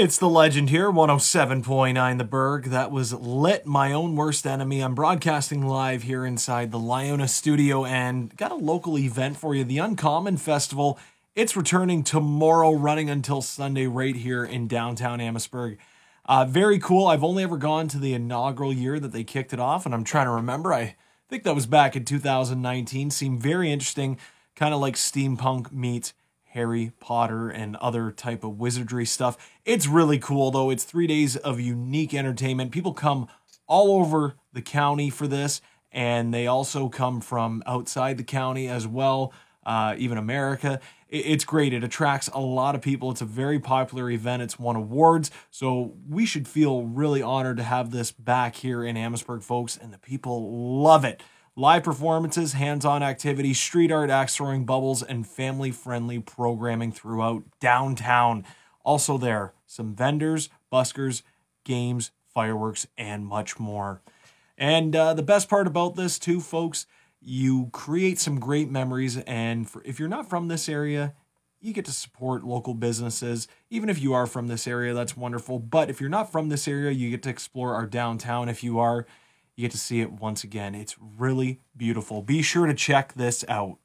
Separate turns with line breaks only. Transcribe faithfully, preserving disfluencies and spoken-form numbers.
It's the legend here, one oh seven point nine The Berg. That was Lit, My Own Worst Enemy. I'm broadcasting live here inside the Lyona studio and got a local event for you, the Uncommon Festival. It's returning tomorrow, running until Sunday right here in downtown Amherstburg. Uh, very cool. I've only ever gone to the inaugural year that they kicked it off, and I'm trying to remember. I think that was back in two thousand nineteen. Seemed very interesting, kind of like steampunk meets Harry Potter and other type of wizardry stuff. It's really cool, though. It's three days of unique entertainment. People come all over the county for this, and they also come from outside the county as well, uh, even America. It's great. It attracts a lot of people. It's a very popular event. It's won awards, so we should feel really honored to have this back here in Amherstburg, folks, and the people love it. Live performances, hands-on activities, street art, axe throwing, bubbles, and family-friendly programming throughout downtown. Also there, some vendors, buskers, games, fireworks, and much more. And uh, the best part about this too, folks, you create some great memories. And for, if you're not from this area, you get to support local businesses. Even if you are from this area, that's wonderful. But if you're not from this area, you get to explore our downtown. If you are, you get to see it once again. It's really beautiful. Be sure to check this out.